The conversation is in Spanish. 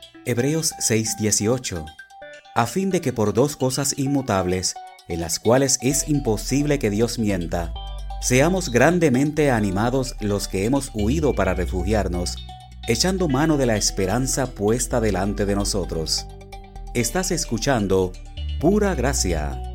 Hebreos 6:18. A fin de que por dos cosas inmutables, en las cuales es imposible que Dios mienta, seamos grandemente animados los que hemos huido para refugiarnos, echando mano de la esperanza puesta delante de nosotros. Estás escuchando Pura Gracia.